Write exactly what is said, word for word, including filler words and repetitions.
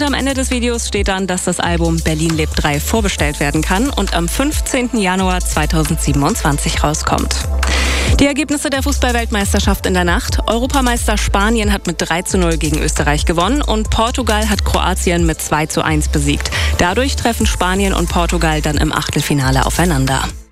am Ende des Videos steht dann, dass das Album Berlin lebt drei vorbestellt werden kann und am fünfzehnten Januar zweitausendsiebenundzwanzig rauskommt. Die Ergebnisse der Fußball-Weltmeisterschaft in der Nacht. Europameister Spanien hat mit drei zu null gegen Österreich gewonnen und Portugal hat Kroatien mit zwei zu eins besiegt. Dadurch treffen Spanien und Portugal dann im Achtelfinale aufeinander.